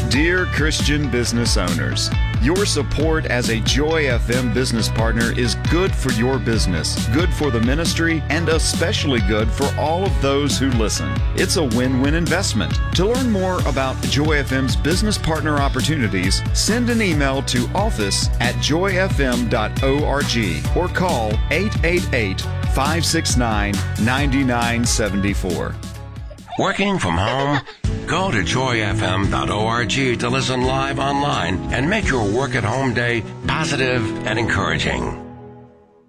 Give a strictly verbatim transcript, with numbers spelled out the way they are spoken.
Dear Christian business owners, your support as a Joy F M business partner is good for your business, good for the ministry, and especially good for all of those who listen. It's a win-win investment. To learn more about Joy F M's business partner opportunities, send an email to office at joy f m dot org or call eight eight eight, five six nine, nine nine seven four. Working from home? Go to joy f m dot org to listen live online and make your work at home day positive and encouraging.